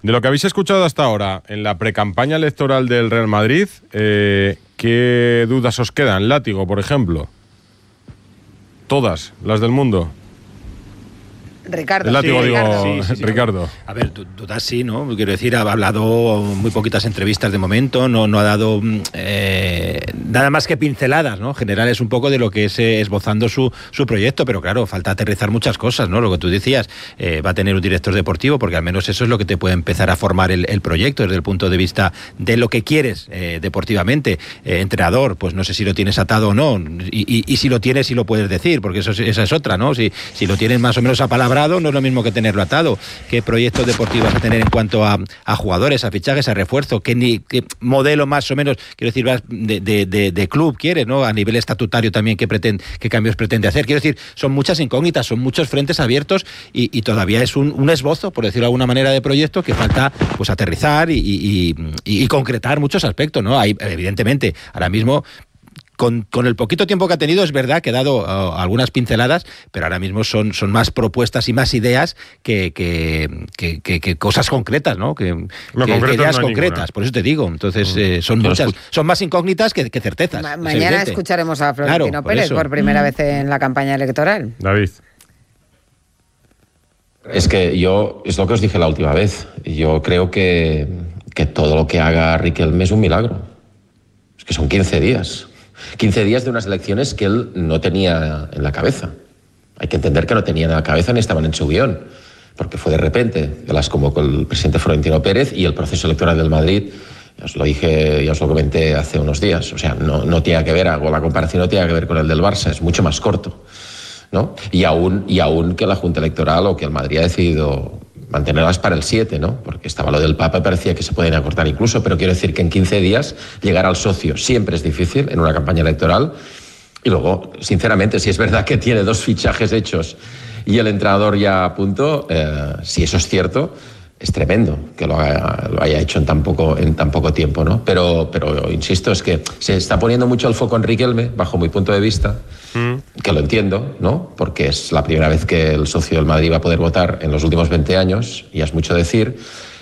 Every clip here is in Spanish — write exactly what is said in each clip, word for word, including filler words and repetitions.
De lo que habéis escuchado hasta ahora en la precampaña electoral del Real Madrid, eh, ¿qué dudas os quedan? Látigo, por ejemplo. Todas, las del mundo. Ricardo. El látigo, sí, digo, Ricardo. sí, sí, sí. Ricardo. A ver, dudas sí, ¿no? Quiero decir, ha hablado muy poquitas entrevistas de momento, no, no ha dado eh, nada más que pinceladas, ¿no? Generales un poco de lo que es eh, esbozando su, su proyecto, pero claro, falta aterrizar muchas cosas, ¿no? Lo que tú decías, eh, va a tener un director deportivo, porque al menos eso es lo que te puede empezar a formar el, el proyecto desde el punto de vista de lo que quieres eh, deportivamente. Eh, entrenador, pues no sé si lo tienes atado o no, y, y, y si lo tienes, si lo puedes decir, porque eso, esa es otra, ¿no? Si, si lo tienes más o menos apalabrado, no es lo mismo que tenerlo atado. ¿Qué proyectos deportivos vas a tener en cuanto a, a jugadores, a fichajes, a refuerzo? ¿Qué, ni, qué modelo más o menos, quiero decir, de, de, de, de club quieres, ¿no? A nivel estatutario también, ¿qué, pretende, qué cambios pretende hacer? Quiero decir, son muchas incógnitas, son muchos frentes abiertos y, y todavía es un, un esbozo, por decirlo de alguna manera, de proyecto que falta pues aterrizar y, y, y, y concretar muchos aspectos, ¿no? Hay, evidentemente, ahora mismo Con, con el poquito tiempo que ha tenido, es verdad que ha dado uh, algunas pinceladas, pero ahora mismo son, son más propuestas y más ideas que, que, que, que, que cosas concretas, ¿no? Que, no, que, que ideas no concretas, ninguna. Por eso te digo. Entonces, eh, son Yo muchas, escucho. son más incógnitas que, que certezas. Ma- mañana escucharemos a Florentino Claro, por Pérez eso. por primera vez en la campaña electoral. David. Es que yo, es lo que os dije la última vez, yo creo que, que todo lo que haga Riquelme es un milagro. Es que son quince días. quince días de unas elecciones que él no tenía en la cabeza. Hay que entender que no tenían en la cabeza ni estaban en su guión, porque fue de repente, que las convocó el presidente Florentino Pérez y el proceso electoral del Madrid, ya os lo dije, ya os lo comenté hace unos días, o sea, no, no tiene que ver, hago la comparación, no tiene que ver con el del Barça, es mucho más corto, ¿no? Y aún, y aún que la Junta Electoral o que el Madrid ha decidido mantenerlas para el siete, ¿no? Porque estaba lo del Papa y parecía que se podían acortar incluso, pero quiero decir que en quince días llegar al socio siempre es difícil en una campaña electoral. Y luego, sinceramente, si es verdad que tiene dos fichajes hechos y el entrenador ya a punto, eh, si eso es cierto, es tremendo que lo haya, lo haya hecho en tan poco, en tan poco tiempo, ¿no? Pero, pero, insisto, es que se está poniendo mucho el foco en Riquelme, bajo mi punto de vista, mm. que lo entiendo, ¿no? Porque es la primera vez que el socio del Madrid va a poder votar en los últimos veinte años, y es mucho decir,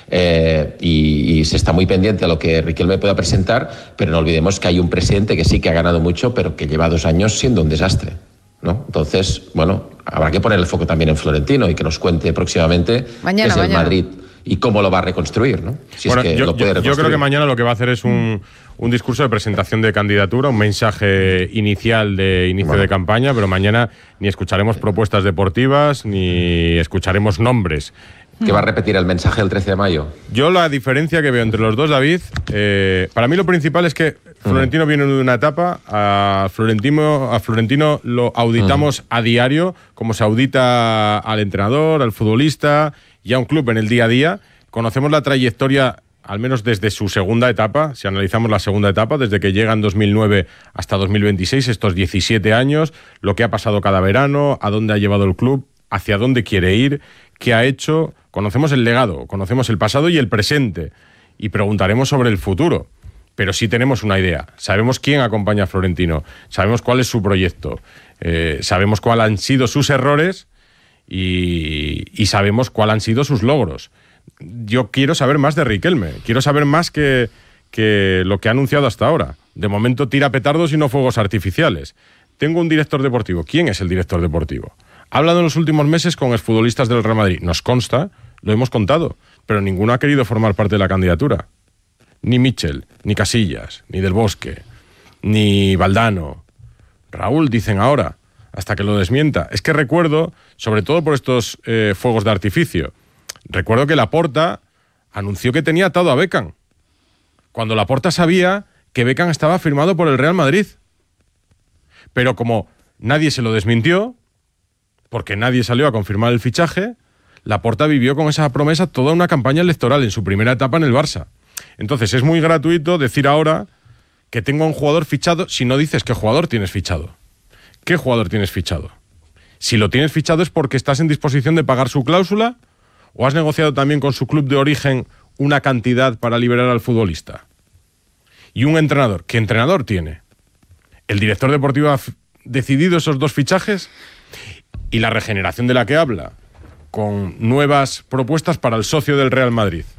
eh, y, y se está muy pendiente a lo que Riquelme pueda presentar, pero no olvidemos que hay un presidente que sí que ha ganado mucho, pero que lleva dos años siendo un desastre, ¿no? Entonces, bueno, habrá que poner el foco también en Florentino y que nos cuente próximamente mañana, qué es el mañana. Madrid y cómo lo va a reconstruir, ¿no? Si bueno, es que yo, lo puede yo, reconstruir. yo creo que mañana lo que va a hacer es un, un discurso de presentación de candidatura, un mensaje inicial de inicio bueno. de campaña, pero mañana ni escucharemos propuestas deportivas ni escucharemos nombres. ¿Que va a repetir el mensaje el trece de mayo? Yo la diferencia que veo entre los dos, David, eh, para mí lo principal es que Florentino uh-huh. viene de una etapa, a Florentino, a Florentino lo auditamos uh-huh. a diario, como se audita al entrenador, al futbolista y a un club en el día a día. Conocemos la trayectoria, al menos desde su segunda etapa, si analizamos la segunda etapa, desde que llega en dos mil nueve hasta dos mil veintiséis, estos diecisiete años, lo que ha pasado cada verano, a dónde ha llevado el club, hacia dónde quiere ir, qué ha hecho. Conocemos el legado, conocemos el pasado y el presente, y preguntaremos sobre el futuro. Pero sí tenemos una idea. Sabemos quién acompaña a Florentino, sabemos cuál es su proyecto, eh, sabemos cuáles han sido sus errores y, y sabemos cuáles han sido sus logros. Yo quiero saber más de Riquelme, quiero saber más que, que lo que ha anunciado hasta ahora. De momento tira petardos y no fuegos artificiales. Tengo un director deportivo. ¿Quién es el director deportivo? Ha hablado en los últimos meses con exfutbolistas del Real Madrid. Nos consta, lo hemos contado, pero ninguno ha querido formar parte de la candidatura. Ni Michel, ni Casillas, ni Del Bosque, ni Valdano. Raúl, dicen ahora, hasta que lo desmienta. Es que recuerdo, sobre todo por estos eh, fuegos de artificio, recuerdo que Laporta anunció que tenía atado a Beckham, cuando Laporta sabía que Beckham estaba firmado por el Real Madrid. Pero como nadie se lo desmintió, porque nadie salió a confirmar el fichaje, Laporta vivió con esa promesa toda una campaña electoral en su primera etapa en el Barça. Entonces es muy gratuito decir ahora que tengo a un jugador fichado si no dices qué jugador tienes fichado. ¿Qué jugador tienes fichado? Si lo tienes fichado es porque estás en disposición de pagar su cláusula o has negociado también con su club de origen una cantidad para liberar al futbolista. Y un entrenador. ¿Qué entrenador tiene? ¿El director deportivo ha decidido esos dos fichajes? Y la regeneración de la que habla, con nuevas propuestas para el socio del Real Madrid.